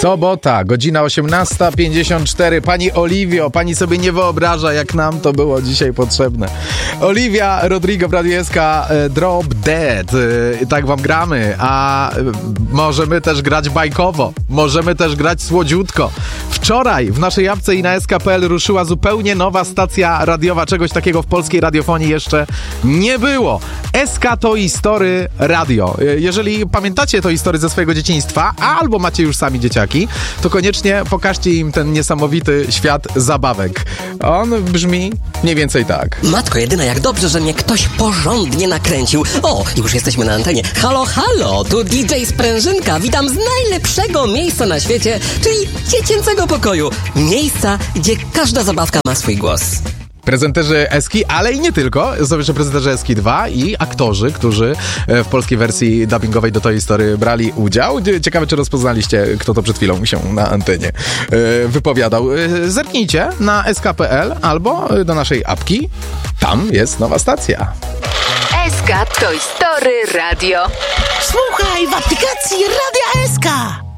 Sobota, godzina 18:54. Pani Oliwio, pani sobie nie wyobraża, jak nam to było dzisiaj potrzebne. Oliwia Rodrigo w Radiu SK, Drop Dead. Tak wam gramy, a możemy też grać bajkowo, możemy też grać słodziutko. Wczoraj w naszej apce i na sk.pl ruszyła zupełnie nowa stacja radiowa. Czegoś takiego w polskiej radiofonii jeszcze nie było. SK Toy Story Radio. Jeżeli pamiętacie Toy Story ze swojego dzieciństwa, albo macie już sami dzieciaki, to koniecznie pokażcie im ten niesamowity świat zabawek. On brzmi mniej więcej tak. Matko jedyna, jak dobrze, że mnie ktoś porządnie nakręcił. O, już jesteśmy na antenie. Halo, halo, tu DJ Sprężynka. Witam z najlepszego miejsca na świecie, czyli dziecięcego pokoju. Miejsca, gdzie każda zabawka ma swój głos. Prezenterzy Eski, ale i nie tylko. Są jeszcze prezenterzy Eski 2 i aktorzy, którzy w polskiej wersji dubbingowej do Toy Story brali udział. Ciekawe, czy rozpoznaliście, kto to przed chwilą się na antenie wypowiadał. Zerknijcie na sk.pl albo do naszej apki. Tam jest nowa stacja. SK Toy Story Radio. Słuchaj w aplikacji Radia SK.